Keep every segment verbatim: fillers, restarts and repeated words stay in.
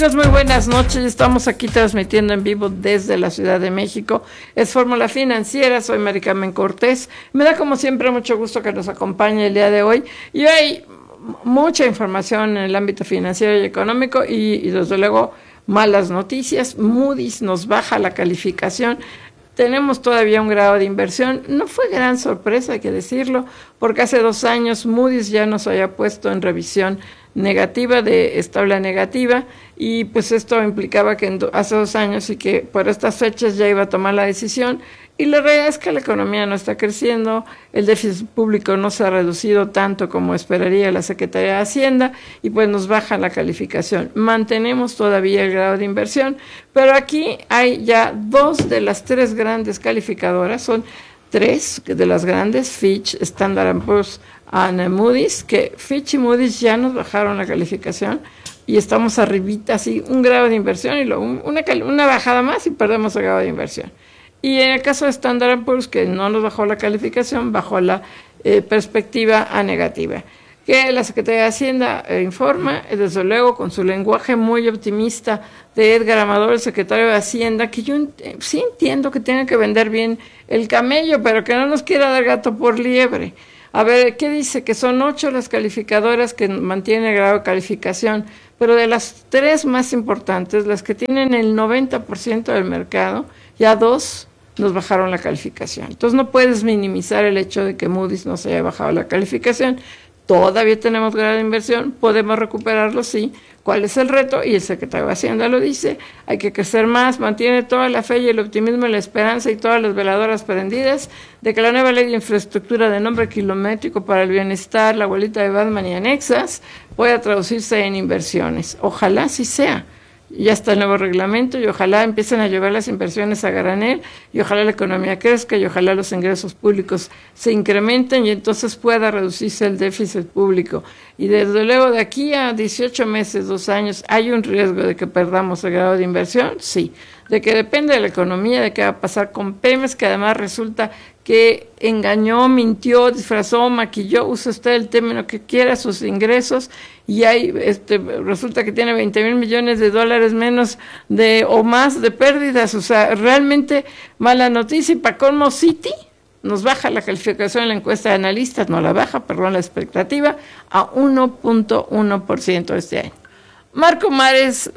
Amigos, muy buenas noches. Estamos aquí transmitiendo en vivo desde la Ciudad de México. Es Fórmula Financiera, soy Mari Carmen Cortés. Me da como siempre mucho gusto que nos acompañe el día de hoy. Y hay mucha información en el ámbito financiero y económico y, y desde luego malas noticias. Moody's nos baja la calificación. Tenemos todavía un grado de inversión. No fue gran sorpresa, hay que decirlo, porque hace dos años Moody's ya nos había puesto en revisión negativa, de estable a negativa, y pues esto implicaba que en do, hace dos años y que por estas fechas ya iba a tomar la decisión, y la realidad es que la economía no está creciendo, el déficit público no se ha reducido tanto como esperaría la Secretaría de Hacienda, y pues nos baja la calificación. Mantenemos todavía el grado de inversión, pero aquí hay ya dos de las tres grandes calificadoras, son tres de las grandes, Fitch, Standard and Poor's, and Moody's, que Fitch y Moody's ya nos bajaron la calificación y estamos arribita, así, un grado de inversión y lo, una, una bajada más y perdemos el grado de inversión. Y en el caso de Standard and Poor's, que no nos bajó la calificación, bajó la eh, perspectiva a negativa. Que la Secretaría de Hacienda eh, informa, eh, desde luego con su lenguaje muy optimista de Edgar Amador, el secretario de Hacienda, que yo eh, sí entiendo que tiene que vender bien el camello, pero que no nos quiera dar gato por liebre. A ver, ¿qué dice? Que son ocho las calificadoras que mantienen el grado de calificación, pero de las tres más importantes, las que tienen el noventa por ciento del mercado, ya dos nos bajaron la calificación. Entonces no puedes minimizar el hecho de que Moody's nos haya bajado la calificación. Todavía tenemos grado de inversión, podemos recuperarlo, sí. ¿Cuál es el reto? Y el secretario de Hacienda lo dice, hay que crecer más, mantiene toda la fe y el optimismo y la esperanza y todas las veladoras prendidas de que la nueva ley de infraestructura de nombre kilométrico para el bienestar, la abuelita de Batman y anexas, pueda traducirse en inversiones. Ojalá así sea. Ya está el nuevo reglamento y ojalá empiecen a llevar las inversiones a granel y ojalá la economía crezca y ojalá los ingresos públicos se incrementen y entonces pueda reducirse el déficit público. Y desde luego de aquí a dieciocho meses, dos años, ¿hay un riesgo de que perdamos el grado de inversión? Sí. De que depende de la economía, de qué va a pasar con Pemex, que además resulta que engañó, mintió, disfrazó, maquilló, usa usted el término que quiera, sus ingresos, y hay, este, resulta que tiene veinte mil millones de dólares menos de o más de pérdidas. O sea, realmente mala noticia. Y para colmo, Citi nos baja la calificación en la encuesta de analistas, no la baja, perdón, la expectativa, a uno punto uno por ciento este año. Marco Mares,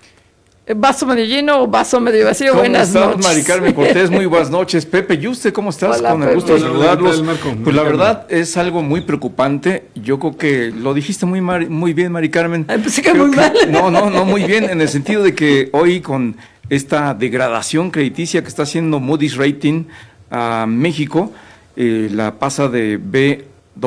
¿vaso medio lleno o vaso medio vacío? ¿Cómo buenas estás, noches. Mari Carmen Cortés? Muy buenas noches. Pepe, ¿y usted cómo estás? Hola, Con el Pepe. gusto de saludarlos. Hola, Marco. Pues la verdad es algo muy preocupante. Yo creo que lo dijiste muy mar, muy bien, Mari Carmen. Ay, pensé que Creo muy que, mal. No, no, no, muy bien, en el sentido de que hoy con esta degradación crediticia que está haciendo Moody's Rating a México, eh, la pasa de B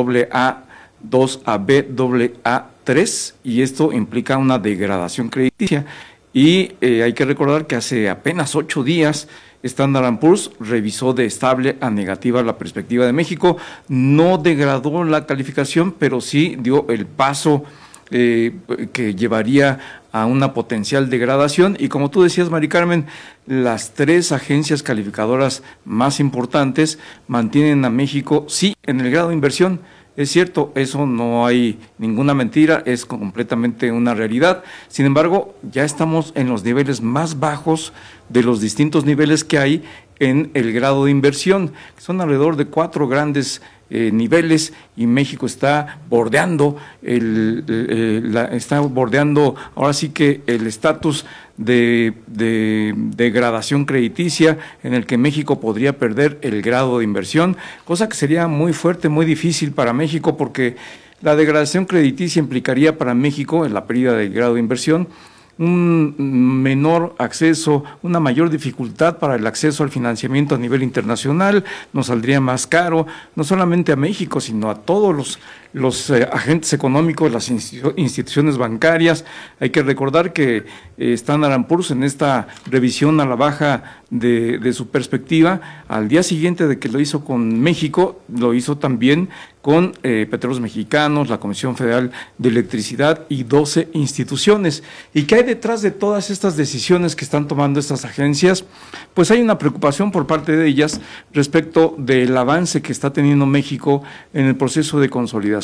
A A dos a B A A tres, y esto implica una degradación crediticia. Y eh, hay que recordar que hace apenas ocho días Standard and Poor's revisó de estable a negativa la perspectiva de México. No degradó la calificación, pero sí dio el paso eh, que llevaría a una potencial degradación. Y como tú decías, Mari Carmen, las tres agencias calificadoras más importantes mantienen a México, sí, en el grado de inversión. Es cierto, eso no hay ninguna mentira, es completamente una realidad. Sin embargo, ya estamos en los niveles más bajos de los distintos niveles que hay en el grado de inversión, que son alrededor de cuatro grandes eh, niveles, y México está bordeando el, eh, la, está bordeando ahora sí que el estatus de, de, de degradación crediticia, en el que México podría perder el grado de inversión, cosa que sería muy fuerte, muy difícil para México, porque la degradación crediticia implicaría para México, en la pérdida del grado de inversión, un menor acceso, una mayor dificultad para el acceso al financiamiento a nivel internacional. Nos saldría más caro, no solamente a México, sino a todos los, los eh, agentes económicos, las instituciones bancarias. Hay que recordar que eh, Standard and Poor's, en esta revisión a la baja de, de su perspectiva, al día siguiente de que lo hizo con México, lo hizo también con eh, Petróleos Mexicanos, la Comisión Federal de Electricidad y doce instituciones. ¿Y qué hay detrás de todas estas decisiones que están tomando estas agencias? Pues hay una preocupación por parte de ellas respecto del avance que está teniendo México en el proceso de consolidación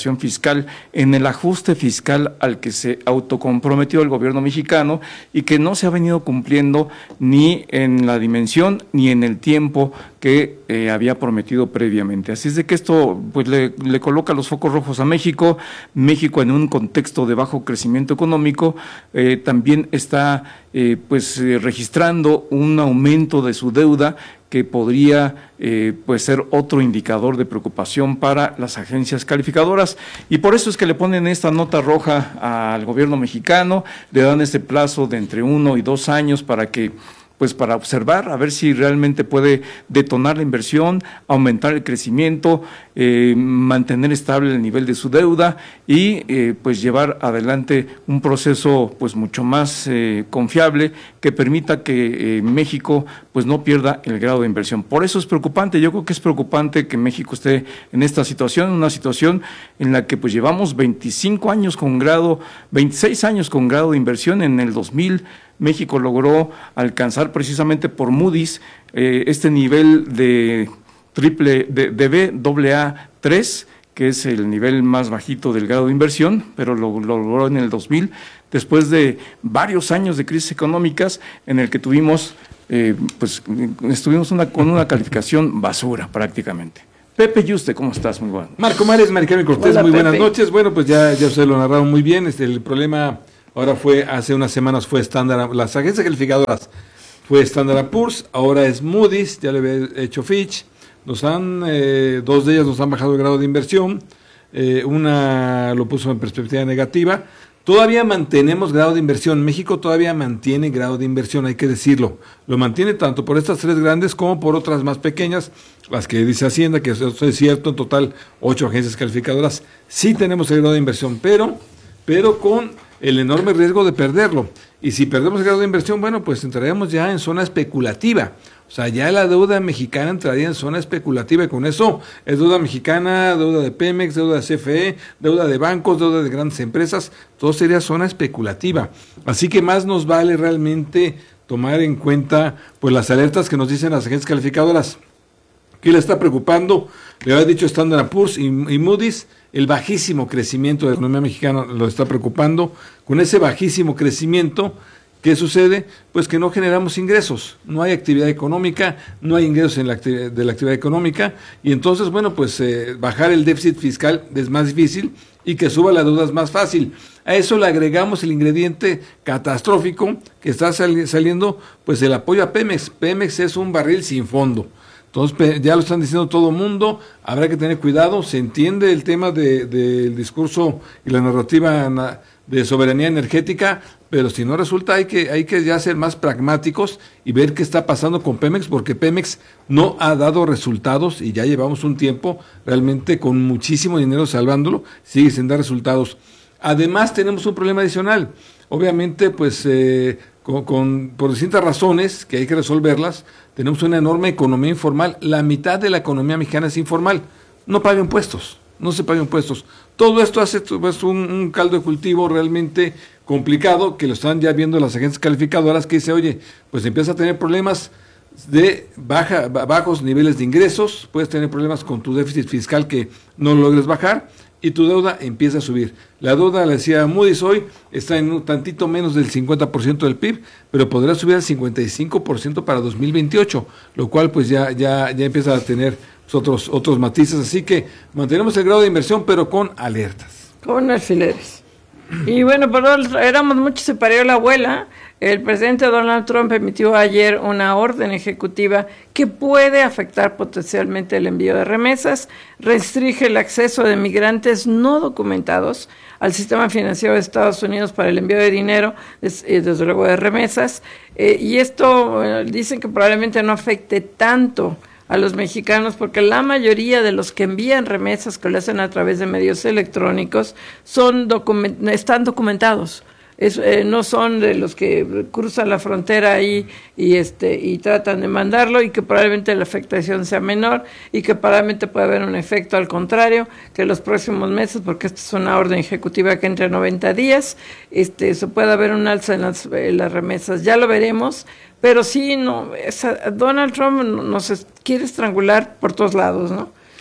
recuperación fiscal, en el ajuste fiscal al que se autocomprometió el gobierno mexicano y que no se ha venido cumpliendo ni en la dimensión ni en el tiempo que eh, había prometido previamente. Así es de que esto pues le, le coloca los focos rojos a México. México, en un contexto de bajo crecimiento económico, eh, también está eh, pues eh, registrando un aumento de su deuda que podría eh, pues ser otro indicador de preocupación para las agencias calificadoras, y por eso es que le ponen esta nota roja al gobierno mexicano, le dan este plazo de entre uno y dos años para que pues para observar, a ver si realmente puede detonar la inversión, aumentar el crecimiento, eh, mantener estable el nivel de su deuda y eh, pues llevar adelante un proceso pues mucho más eh, confiable que permita que eh, México pues no pierda el grado de inversión. Por eso es preocupante, yo creo que es preocupante que México esté en esta situación, una situación en la que pues llevamos veinticinco años con grado, veintiséis años con grado de inversión. En el dos mil México logró alcanzar precisamente por Moody's eh, este nivel de triple de, de B doble A tres, que es el nivel más bajito del grado de inversión, pero lo, lo logró en el dos mil, después de varios años de crisis económicas en el que tuvimos, eh, pues estuvimos una, con una calificación basura prácticamente. Pepe Yuste, ¿cómo estás? Muy bueno. Marco Mares, Maricarmen Cortés, Hola, muy Pepe. buenas noches. Bueno, pues ya, ya ustedes lo narraron muy bien. Este, el problema ahora fue, hace unas semanas fue Standard, las agencias calificadoras fue Standard and Poor's, ahora es Moody's, ya le había hecho Fitch. Nos han, eh, dos de ellas nos han bajado el grado de inversión, eh, una lo puso en perspectiva negativa. Todavía mantenemos grado de inversión, México todavía mantiene grado de inversión, hay que decirlo. Lo mantiene tanto por estas tres grandes como por otras más pequeñas, las que dice Hacienda, que eso es cierto, en total ocho agencias calificadoras. Sí tenemos el grado de inversión, pero, pero con el enorme riesgo de perderlo. Y si perdemos el grado de inversión, bueno, pues entraríamos ya en zona especulativa. O sea, ya la deuda mexicana entraría en zona especulativa, y con eso es deuda mexicana, deuda de Pemex, deuda de C F E, deuda de bancos, deuda de grandes empresas, todo sería zona especulativa. Así que más nos vale realmente tomar en cuenta pues las alertas que nos dicen las agencias calificadoras. ¿Qué le está preocupando? Le había dicho Standard and Poor's y, y Moody's, el bajísimo crecimiento de la economía mexicana lo está preocupando. Con ese bajísimo crecimiento, ¿qué sucede? Pues que no generamos ingresos, no hay actividad económica, no hay ingresos en la de la actividad económica, y entonces, bueno, pues eh, bajar el déficit fiscal es más difícil y que suba la deuda es más fácil. A eso le agregamos el ingrediente catastrófico que está sali saliendo, pues el apoyo a Pemex. Pemex es un barril sin fondo. Entonces, ya lo están diciendo todo el mundo, habrá que tener cuidado, se entiende el tema de, de, del discurso y la narrativa de soberanía energética, pero si no resulta hay que, hay que ya ser más pragmáticos y ver qué está pasando con Pemex, porque Pemex no ha dado resultados y ya llevamos un tiempo realmente con muchísimo dinero salvándolo, sigue sin dar resultados. Además tenemos un problema adicional, obviamente pues eh, con, con, por distintas razones que hay que resolverlas, tenemos una enorme economía informal, la mitad de la economía mexicana es informal, no paga impuestos, no se paga impuestos. Todo esto hace pues, un, un caldo de cultivo realmente complicado, que lo están ya viendo las agencias calificadoras, que dice, oye, pues empieza a tener problemas de baja, bajos niveles de ingresos, puedes tener problemas con tu déficit fiscal que no logres bajar, y tu deuda empieza a subir. La deuda, le decía Moody's hoy, está en un tantito menos del cincuenta por ciento del P I B, pero podrá subir al cincuenta y cinco por ciento para dos mil veintiocho, lo cual pues ya, ya, ya empieza a tener pues, otros, otros matices. Así que mantenemos el grado de inversión, pero con alertas. Con alfileres. Y bueno, pero éramos muchos, se parió la abuela. El presidente Donald Trump emitió ayer una orden ejecutiva que puede afectar potencialmente el envío de remesas, restringe el acceso de migrantes no documentados al sistema financiero de Estados Unidos para el envío de dinero, desde luego de remesas, eh, y esto eh, dicen que probablemente no afecte tanto a los mexicanos, porque la mayoría de los que envían remesas, que lo hacen a través de medios electrónicos, son document están documentados. Es, eh, no son de los que cruzan la frontera ahí y este y tratan de mandarlo, y que probablemente la afectación sea menor, y que probablemente pueda haber un efecto al contrario, que en los próximos meses, porque esta es una orden ejecutiva que entre noventa días, este se pueda haber un alza en las, en las remesas. Ya lo veremos, pero sí, no, esa, Donald Trump nos quiere estrangular por todos lados, ¿no?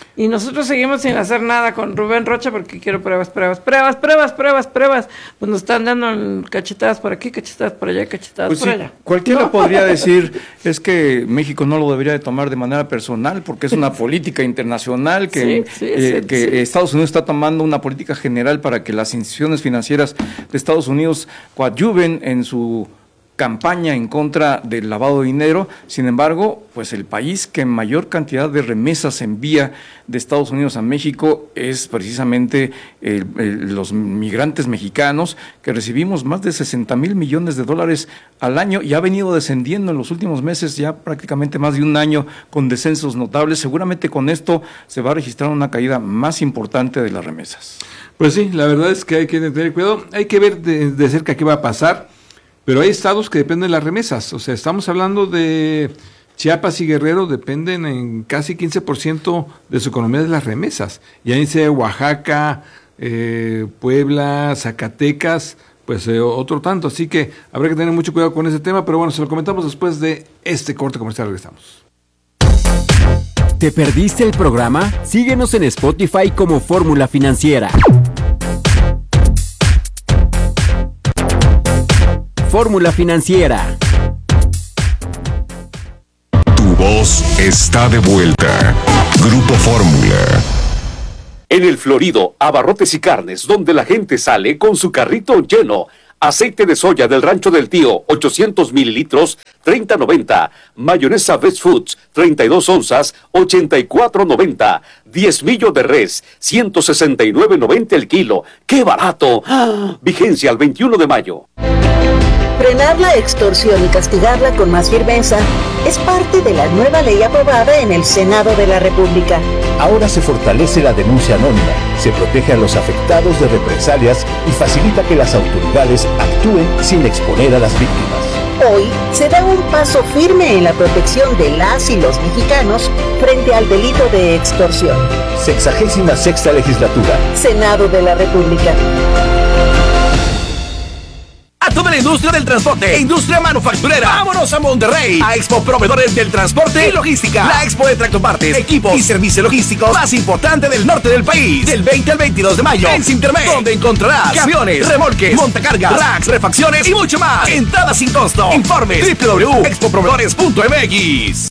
Y nosotros seguimos sin hacer nada con Rubén Rocha porque quiero pruebas, pruebas, pruebas, pruebas, pruebas, pruebas. Pues nos están dando cachetadas por aquí, cachetadas por allá, cachetadas pues por sí, allá. Cualquiera No. podría decir es que México no lo debería de tomar de manera personal porque es una política internacional que, Sí, sí, eh, sí, que sí. Estados Unidos está tomando una política general para que las instituciones financieras de Estados Unidos coadyuven en su campaña en contra del lavado de dinero. Sin embargo, pues el país que mayor cantidad de remesas envía de Estados Unidos a México es precisamente el, el, los migrantes mexicanos, que recibimos más de sesenta mil millones de dólares al año y ha venido descendiendo en los últimos meses, ya prácticamente más de un año con descensos notables. Seguramente con esto se va a registrar una caída más importante de las remesas. Pues sí, la verdad es que hay que tener cuidado, hay que ver de, de cerca qué va a pasar. Pero hay estados que dependen de las remesas, o sea, estamos hablando de Chiapas y Guerrero, dependen en casi quince por ciento de su economía de las remesas. Y ahí dice Oaxaca, eh, Puebla, Zacatecas, pues eh, otro tanto. Así que habrá que tener mucho cuidado con ese tema, pero bueno, se lo comentamos después de este corte comercial. Regresamos. ¿Te perdiste el programa? Síguenos en Spotify como Fórmula Financiera. Fórmula Financiera. Tu voz está de vuelta. Grupo Fórmula. En el Florido, Abarrotes y Carnes, donde la gente sale con su carrito lleno. Aceite de soya del Rancho del Tío, ochocientos mililitros, treinta noventa. Mayonesa Best Foods, treinta y dos onzas, ochenta y cuatro noventa. Diezmillo de res, ciento sesenta y nueve noventa el kilo. ¡Qué barato! ¡Ah! Vigencia al veintiuno de mayo. Frenar la extorsión y castigarla con más firmeza es parte de la nueva ley aprobada en el Senado de la República. Ahora se fortalece la denuncia anónima, se protege a los afectados de represalias y facilita que las autoridades actúen sin exponer a las víctimas. Hoy se da un paso firme en la protección de las y los mexicanos frente al delito de extorsión. Sexagésima sexta legislatura. Senado de la República. A toda la industria del transporte e industria manufacturera. Vámonos a Monterrey, a Expo Proveedores del Transporte y Logística. La expo de tractopartes, equipos y servicios logísticos más importante del norte del país. Del veinte al veintidós de mayo en Sintermex, donde encontrarás camiones, remolques, montacargas, racks, refacciones y mucho más. Entrada sin costo. Informes doble u doble u doble u punto expo proveedores punto m x.